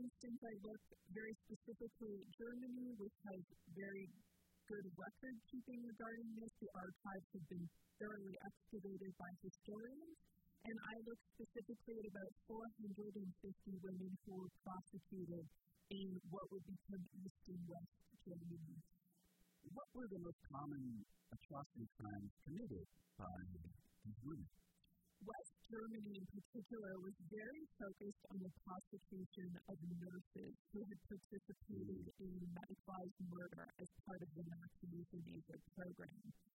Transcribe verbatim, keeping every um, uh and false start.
instance, I looked very specifically at Germany, which has very good record keeping regarding this. The archives have been thoroughly excavated by historians. And I looked specifically at about four hundred fifty women who were prosecuted in what would become East and West Germany. What were the most common atrocity crimes committed by these women? West Germany in particular was very focused on the prosecution of nurses who had participated in medicalized murder as part of the Nazi euthanasia program.